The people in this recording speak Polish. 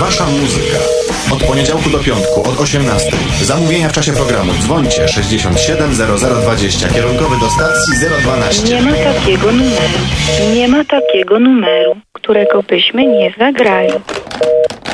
Wasza muzyka. Od poniedziałku do piątku, od 18. Zamówienia w czasie programu. Dzwońcie 67 0020. Kierunkowy do stacji 012. Nie ma takiego numeru. Nie ma takiego numeru, którego byśmy nie zagrali.